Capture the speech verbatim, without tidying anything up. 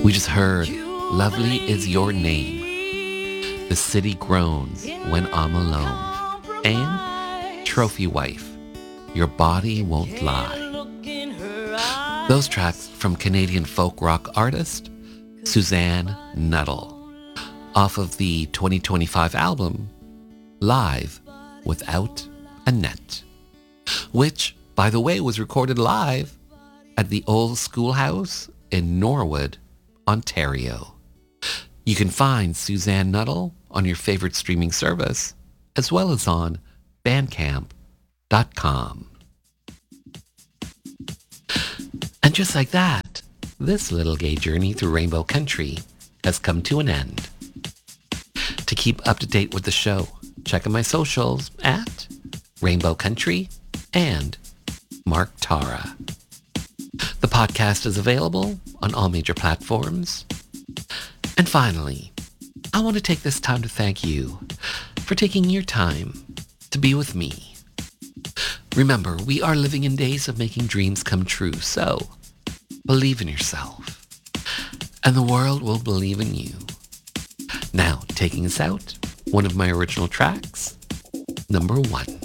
We just heard Lovely Is Your Name, The City Groans When I'm Alone, and Trophy Wife, Your Body Won't Lie. Those tracks from Canadian folk rock artist Suzanne Nuttall, off of the twenty twenty-five album Live Without a Net, which, by the way, was recorded live at the Old Schoolhouse in Norwood, Ontario. You can find Suzanne Nuttall on your favorite streaming service, as well as on bandcamp dot com. And just like that, this little gay journey through Rainbow Country has come to an end. To keep up to date with the show, check out my socials at Rainbow Country and Mark Tara. The podcast is available on all major platforms. And finally, I want to take this time to thank you for taking your time to be with me. Remember, we are living in days of making dreams come true, so believe in yourself, and the world will believe in you. Now, taking us out, one of my original tracks, number one.